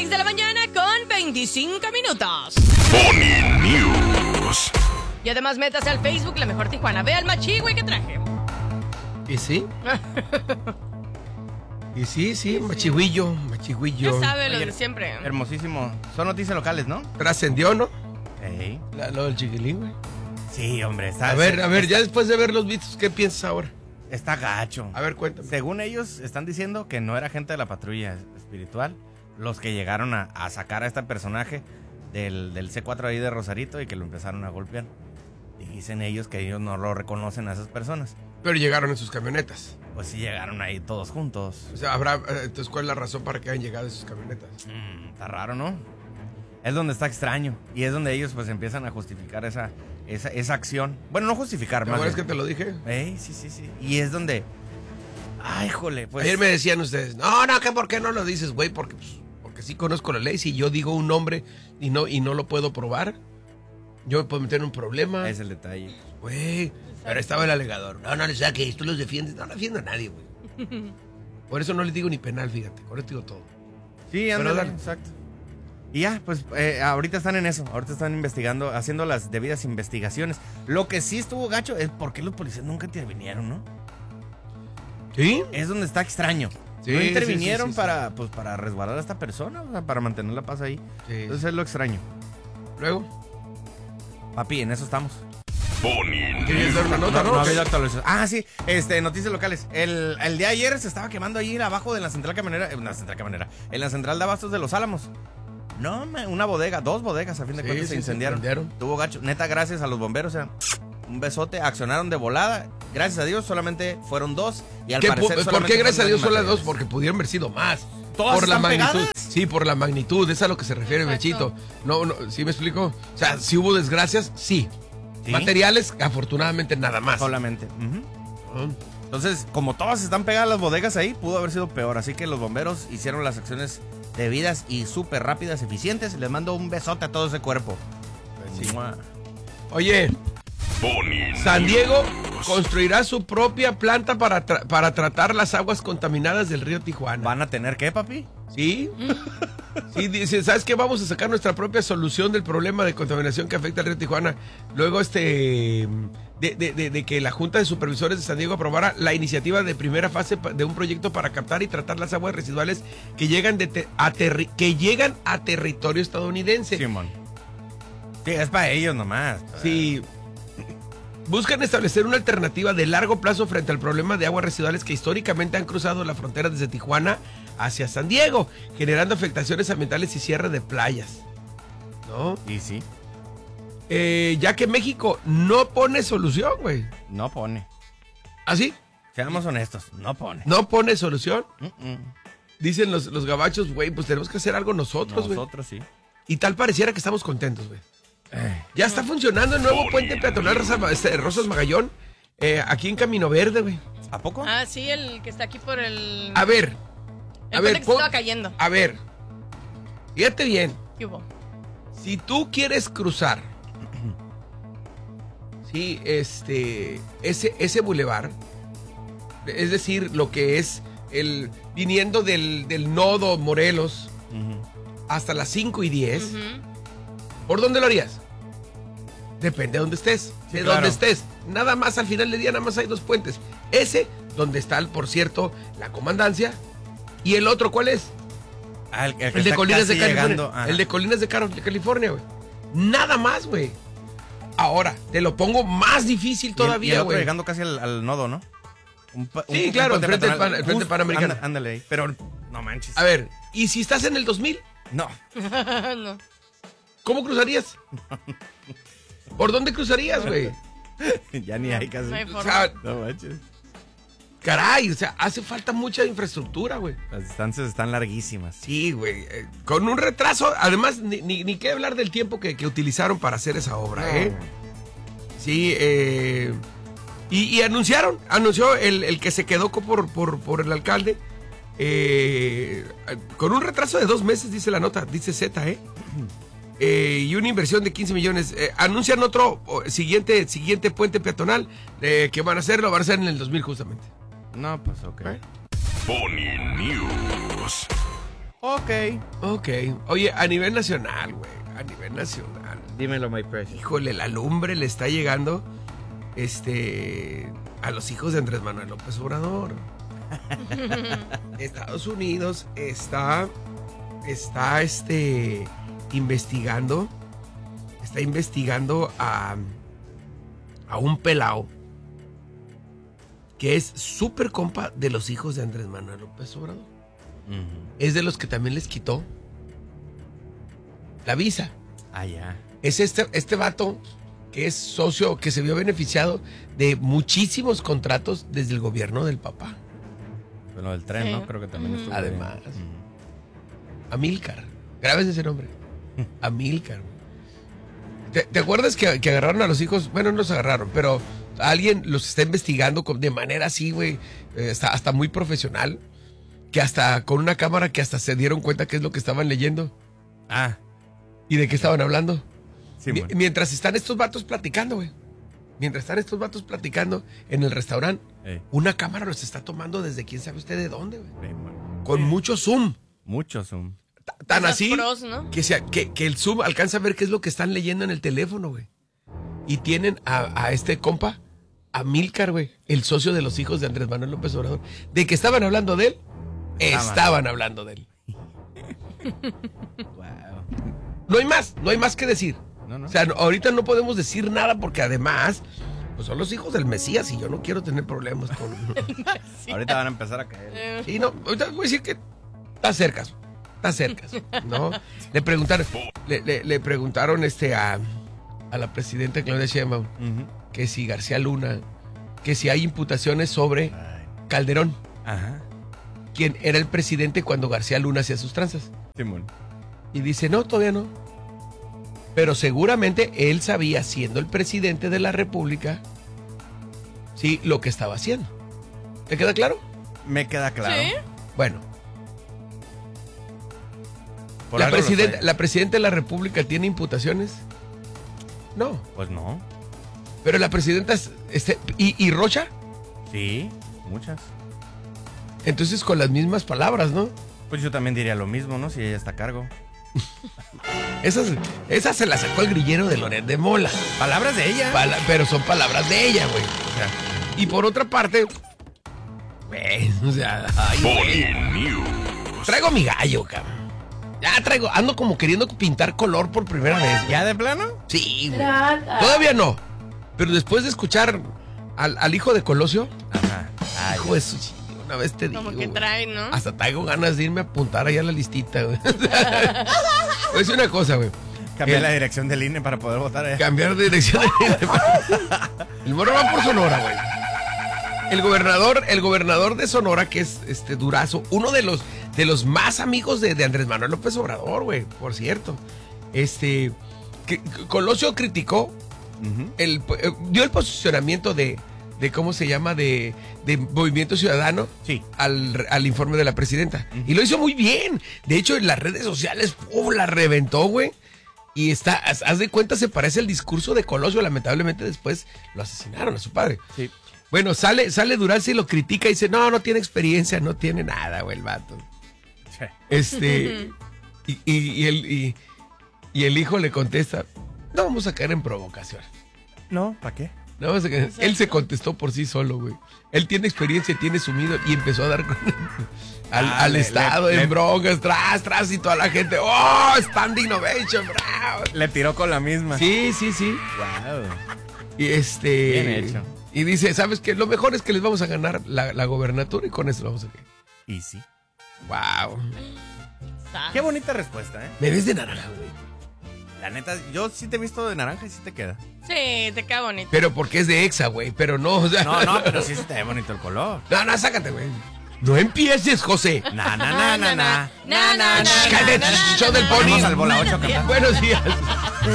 6 de la mañana con 25 minutos. Boni News. Y además métase al Facebook La Mejor Tijuana. Ve al machigüey que traje. ¿Y sí? Y sí, machigüillo. Ya sabe lo de siempre. Hermosísimo. Son noticias locales, ¿no? Trascendió, ¿no? Ey. Lo del chiquilín, güey. Sí, hombre. A ver, ya después de ver los videos, ¿qué piensas ahora? Está gacho. A ver, cuéntame. Según ellos, están diciendo que no era gente de la patrulla espiritual los que llegaron a sacar a este personaje del C4 ahí de Rosarito y que lo empezaron a golpear. Y dicen ellos que ellos no lo reconocen a esas personas. Pero llegaron en sus camionetas. Pues sí, llegaron ahí todos juntos. O sea, entonces, ¿cuál es la razón para que hayan llegado en sus camionetas? Está raro, ¿no? Es donde está extraño. Y es donde ellos pues empiezan a justificar esa acción. Bueno, no justificar, más. ¿Te acuerdas que te lo dije? Sí. Y es donde... Ay, jole, pues... Ayer me decían ustedes, no, que ¿por qué no lo dices, güey? Porque sí conozco la ley. Si yo digo un nombre y no lo puedo probar, yo me puedo meter en un problema. Es el detalle. Güey, pero estaba el alegador. No le saques, tú los defiendes. No defiendo a nadie, güey. Por eso no les digo ni penal, fíjate. Por eso digo todo. Sí, ándale, exacto. Y ya, pues ahorita están en eso. Ahorita están investigando, haciendo las debidas investigaciones. Lo que sí estuvo gacho es por qué los policías nunca intervinieron, ¿no? ¿Sí? Es donde está extraño. Sí, no intervinieron sí. para resguardar a esta persona, o sea, para mantener la paz ahí. Sí. Entonces es lo extraño. Luego. Papi, en eso estamos. Boni ¿Querías dar una News. nota, no? No ha habido actualización. Ah, sí, noticias locales. El día de ayer se estaba quemando allí abajo de la central camionera. En la central de abastos de Los Álamos. No, una bodega, 2 bodegas a fin de cuentas se incendiaron. Tuvo gacho. Neta, gracias a los bomberos, o sea, un besote, accionaron de volada. Gracias a Dios solamente fueron 2 y al parecer ¿Por qué gracias a Dios son las 2? materiales. Porque pudieron haber sido más. ¿Todas por la están magnitud. pegadas? Sí, por la magnitud, es a lo que se refiere Bechito. No, ¿sí me explico? O sea, si hubo desgracias, sí. ¿Sí? Materiales, afortunadamente nada más. Solamente. Entonces, como todas están pegadas las bodegas ahí, pudo haber sido peor. Así que los bomberos hicieron las acciones debidas y súper rápidas, eficientes. Les mando un besote a todo ese cuerpo. Sí. Mua. Oye, Boni San Diego News. construirá su propia planta para tratar las aguas contaminadas del río Tijuana. ¿Van a tener qué, papi? ¿Sí? Sí, dice, ¿sabes qué? Vamos a sacar nuestra propia solución del problema de contaminación que afecta al río Tijuana. Luego, de que la Junta de Supervisores de San Diego aprobara la iniciativa de primera fase de un proyecto para captar y tratar las aguas residuales que llegan a territorio estadounidense. Simón. Sí, es para ellos nomás. Sí. Buscan establecer una alternativa de largo plazo frente al problema de aguas residuales que históricamente han cruzado la frontera desde Tijuana hacia San Diego, generando afectaciones ambientales y cierre de playas. ¿No? Y sí, Ya que México no pone solución, güey. no pone. ¿Así? Seamos honestos, no pone. No pone solución. Mm-mm. Dicen los gabachos, güey, pues tenemos que hacer algo nosotros, güey. Nosotros sí. Y tal pareciera que estamos contentos, güey. Ya está funcionando el nuevo puente peatonal Rosas Magallón, aquí en Camino Verde, güey. ¿A poco? Ah, sí, el que está aquí por el... A ver. El puente que se estaba cayendo. A ver. Fíjate bien. ¿Qué hubo? Si tú quieres cruzar, sí, ese bulevar, es decir, lo que es viniendo del nodo Morelos hasta las 5 y 10, ¿por dónde lo harías? Depende de dónde estés, Sí, de claro. dónde estés. Nada más al final del día, nada más hay 2 puentes. Ese, donde está, por cierto, la comandancia, y el otro, ¿cuál es? El que El de está Colinas de casi California. llegando, ajá. El de Colinas de California, güey. Nada más, güey. Ahora, te lo pongo más difícil Y el todavía, otro güey. llegando casi al nodo, ¿no? Sí, claro, puente enfrente del peatonal. el frente Panamericano. Ándale ahí. Pero no manches. A ver, ¿y si estás en el 2000? No. No. ¿Cómo cruzarías? ¿Por dónde cruzarías, güey? Ya ni hay casi. No hay O forma. sea, No manches. caray, o sea, hace falta mucha infraestructura, güey. Las distancias están larguísimas. Sí, güey. Con un retraso, además, ni qué hablar del tiempo que utilizaron para hacer esa obra, ¿eh? Sí, y anunció el que se quedó por el alcalde, con un retraso de 2 meses, dice la nota, dice Z, y una inversión de 15 millones. Anuncian otro siguiente puente peatonal que van a hacer en el 2000 justamente. No, pues ok. Boni News. Ok. Ok. Oye, a nivel nacional, güey. A nivel nacional. Dímelo, my precious. Híjole, la lumbre le está llegando a los hijos de Andrés Manuel López Obrador. Estados Unidos está investigando a un pelao que es súper compa de los hijos de Andrés Manuel López Obrador. Es de los que también les quitó la visa. Ah, ya. Es este vato que es socio, que se vio beneficiado de muchísimos contratos desde el gobierno del papá. Bueno, del tren, Sí. ¿no? Creo que también estuvo. Además. Amílcar. Grabes ese nombre. Amílcar. ¿Te acuerdas que agarraron a los hijos? Bueno, no los agarraron, pero alguien los está investigando de manera así, güey, hasta muy profesional, que hasta con una cámara que hasta se dieron cuenta qué es lo que estaban leyendo Ah, y de qué estaban hablando. sí, bueno. Mientras están estos vatos platicando, güey. Mientras están estos vatos platicando en el restaurante, una cámara los está tomando desde quién sabe usted de dónde, güey. Sí, bueno. Con mucho zoom. Mucho zoom. Tan Esas así pros, ¿no? que el zoom alcanza a ver qué es lo que están leyendo en el teléfono, güey. Y tienen a este compa, a Milcar, güey, el socio de los hijos de Andrés Manuel López Obrador. De que estaban hablando de él, estaban hablando de él. Wow. No hay más que decir. No. O sea, ahorita no podemos decir nada porque además, pues son los hijos del Mesías y yo no quiero tener problemas con... Ahorita van a empezar a caer. Y no, ahorita voy a decir que está cerca, ¿no? Le preguntaron, le preguntaron a la presidenta Claudia Sheinbaum que si García Luna, que si hay imputaciones sobre Calderón, Ajá. quien era el presidente cuando García Luna hacía sus tranzas. Simón. Y dice, no, todavía no. Pero seguramente él sabía, siendo el presidente de la República, sí, lo que estaba haciendo. ¿Te queda claro? Me queda claro. Sí. Bueno. Por ¿La algo lo sé. presidenta de la República tiene imputaciones? No. Pues no. Pero la presidenta ¿y Rocha? Sí, muchas. Entonces con las mismas palabras, ¿no? Pues yo también diría lo mismo, ¿no? Si ella está a cargo. Esa se la sacó el grillero de Loret de Mola. Palabras de ella. Pero son palabras de ella, güey. O sea, y por otra parte, güey, o sea, ay, güey, Boni News. traigo mi gallo, cabrón. Ya ando como queriendo pintar color por primera vez, güey. ¿Ya de plano? Sí, güey. Todavía no. Pero después de escuchar al hijo de Colosio, Ajá. Ay, hijo de su chido, una vez te digo, Como que güey, trae, ¿no? hasta traigo ganas de irme a apuntar allá a la listita, güey. Es una cosa, güey. cambié la dirección del INE para poder votar allá. Cambiar de dirección. El morro va por Sonora, güey. El gobernador de Sonora, que es Durazo, uno de los más amigos de Andrés Manuel López Obrador, güey, por cierto. Colosio criticó, dio el posicionamiento de ¿cómo se llama? De Movimiento Ciudadano, Sí. al informe de la presidenta. Y lo hizo muy bien. De hecho, en las redes sociales, la reventó, güey. Y haz de cuenta, se parece el discurso de Colosio. Lamentablemente después lo asesinaron a su padre. Sí. Bueno, sale Durazo y lo critica y dice, no tiene experiencia, no tiene nada, güey, el vato. Y el hijo le contesta, no vamos a caer en provocación. No, ¿para qué? No vamos a caer. Él se contestó por sí solo, güey. Él tiene experiencia, tiene sumido y empezó a dar al Estado en broncas, tras y toda la gente, ¡oh, Standing Ovation, bravo! Le tiró con la misma. Sí. Wow. Y Bien hecho. Y dice, ¿sabes qué? Lo mejor es que les vamos a ganar la gobernatura y con eso lo vamos a ganar. Y sí. Wow. Qué bonita respuesta, ¿eh? Me ves de naranja, güey. La neta, yo sí te he visto de naranja y sí te queda. Sí, te queda bonito. Pero porque es de Exa, güey. Pero no, o sea. No, pero sí se te ve bonito el color. No, sácate, güey. No empieces, José. Na. Na, na, na, Cállate, na, na, show del na, Pony. Vamos al bola 8 a cantar. Buenos días.